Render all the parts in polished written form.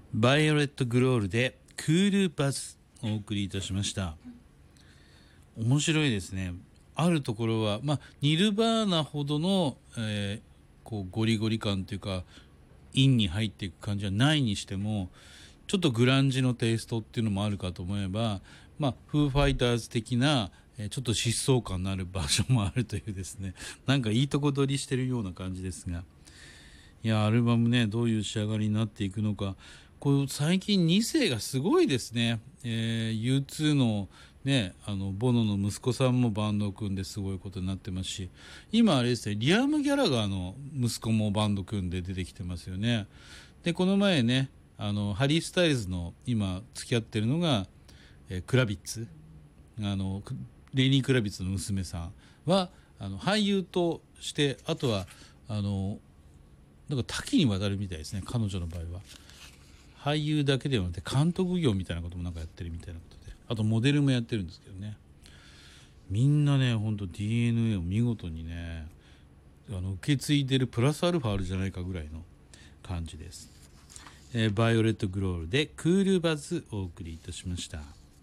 バイオレットグロールでクールバズをお送りいたしました。面白いですね。あるところは、ニルバーナほどの、こうゴリゴリ感というかインに入っていく感じはないにしても、ちょっとグランジのテイストっていうのもあるかと思えば、フーファイターズ的なちょっと疾走感のあるバージョンもあるというですね、なんかいいとこ取りしてるような感じですが、いやアルバムね、どういう仕上がりになっていくのか。こう最近2世がすごいですね。U2 のね、ボノの息子さんもバンドを組んですごいことになってますし、今あれですね、リアム・ギャラガーの息子もバンド組んで出てきてますよね。でこの前ね、ハリー・スタイルズの今付き合ってるのが、クラビッツ、レイニー・クラビッツの娘さんは俳優として、あとはなんか多岐にわたるみたいですね。彼女の場合は俳優だけではなくて監督業みたいなこともなんかやってるみたいなことで、あとモデルもやってるんですけどね。みんなね、ほんと DNA を見事にね、受け継いでるプラスアルファあるじゃないかぐらいの感じです。バイオレットグロールでクールバズをお送りいたしました。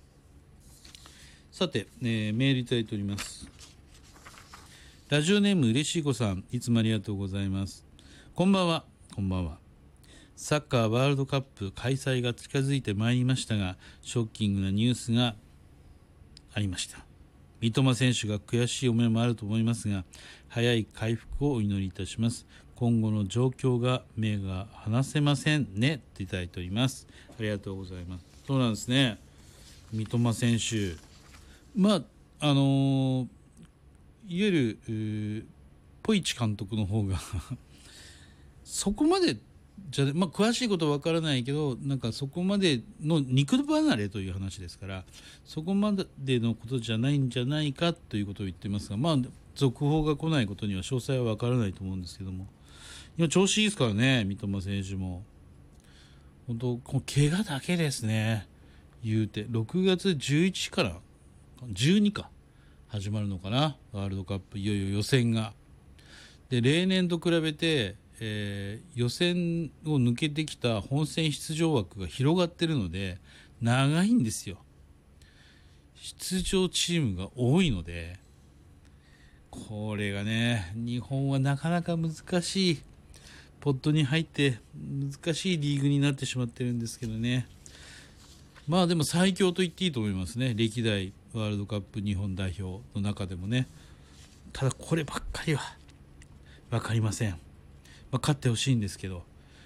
さて、メールいただいております。ラジオネームうれしい子さん、いつもありがとうございます。こんばんは。こんばんは。サッカーワールドカップ開催が近づいてまいりましたが、ショッキングなニュースがありました。三笘選手が悔しい思いもあると思いますが、早い回復をお祈りいたします。今後の状況が目が離せませんねっていただいております。ありがとうございます。そうなんですね。三笘選手、いわゆるポイチ監督の方がそこまでじゃ、詳しいことはわからないけど、なんかそこまでの肉離れという話ですから、そこまでのことじゃないんじゃないかということを言ってますが、続報が来ないことには詳細はわからないと思うんですけども、今調子いいですからね、三笘選手も。本当この怪我だけですね。言うて6月11から12か始まるのかな、ワールドカップいよいよ予選が。で例年と比べて、予選を抜けてきた本戦出場枠が広がってるので長いんですよ。出場チームが多いので、これがね、日本はなかなか難しいポットに入って難しいリーグになってしまってるんですけどね。でも最強と言っていいと思いますね、歴代ワールドカップ日本代表の中でもね。ただこればっかりは分かりません。勝ってほしいんですけど、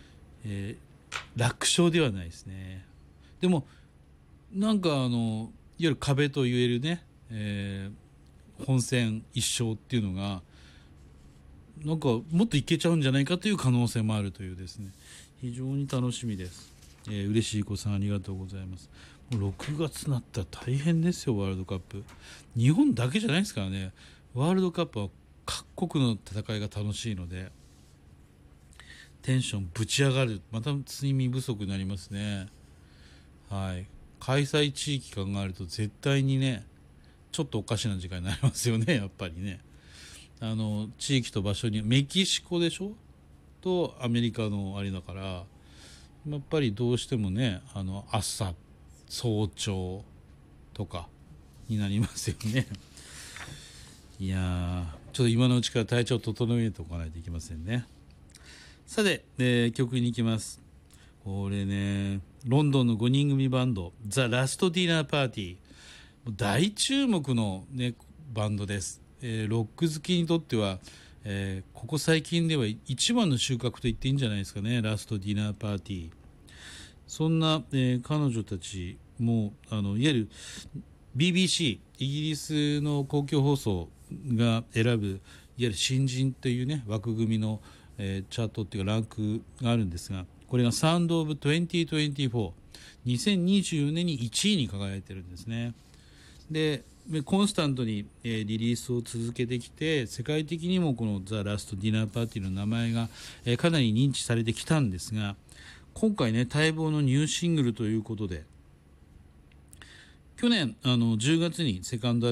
楽勝ではないですね。でもなんかいわゆる壁と言えるね、本戦一勝っていうのがなんかもっといけちゃうんじゃないかという可能性もあるというですね、非常に楽しみです。嬉しい子さんありがとうございます。もう6月になったら大変ですよ。ワールドカップ日本だけじゃないですからね。ワールドカップは各国の戦いが楽しいのでテンションぶち上がる。また睡眠不足になりますね。はい。開催地域考えると絶対にね、ちょっとおかしな時間になりますよね。やっぱりね、地域と場所にメキシコでしょとアメリカのあれだから、やっぱりどうしてもね、朝早朝とかになりますよね。いやー、ちょっと今のうちから体調を整えておかないといけませんね。さて、曲に行きます。これね、ロンドンの5人組バンドザ・ラストディナーパーティー、大注目の、ね、バンドです。ロック好きにとっては、ここ最近では一番の収穫と言っていいんじゃないですかね。ラストディナーパーティー、そんな、彼女たちもいわゆる BBC イギリスの公共放送が選ぶいわゆる新人というね枠組みの、チャートっていうかランクがあるんですが、これがサウンドオブ2024、2024年に1位に輝いてるんですね。でコンスタントに、リリースを続けてきて、世界的にもこのザ・ラストディナーパーティーの名前が、かなり認知されてきたんですが、今回ね待望のニューシングルということで、去年10月にセカンド